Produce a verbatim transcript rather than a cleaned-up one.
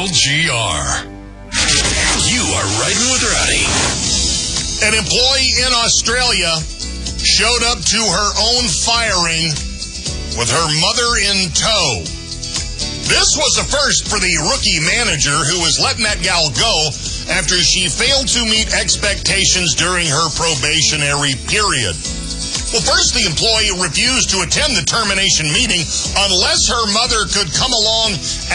G R. You are riding with Rowdy. An employee in Australia showed up to her own firing with her mother in tow. This was a first for the rookie manager who was letting that gal go after she failed to meet expectations during her probationary period. Well, first, the employee refused to attend the termination meeting unless her mother could come along